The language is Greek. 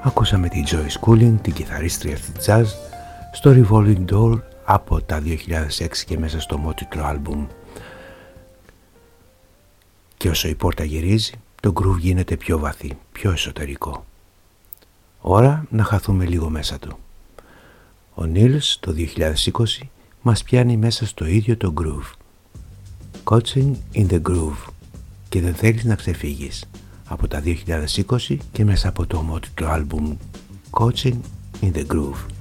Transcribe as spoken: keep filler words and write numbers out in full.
Ακούσαμε τη Joy Schooling, την κιθαρίστρια της jazz, στο Revolving Door από τα δύο χιλιάδες έξι και μέσα στο μότιτλο άλμπουμ. Και όσο η πόρτα γυρίζει, το groove γίνεται πιο βαθύ, πιο εσωτερικό. Ώρα να χαθούμε λίγο μέσα του. Ο Nils το δύο χιλιάδες είκοσι μας πιάνει μέσα στο ίδιο το groove. Coaching in the groove. Και δεν θέλεις να ξεφύγεις. Από τα δύο χιλιάδες είκοσι και μέσα από το μότιτλο άλμπουμ Coaching in the Groove.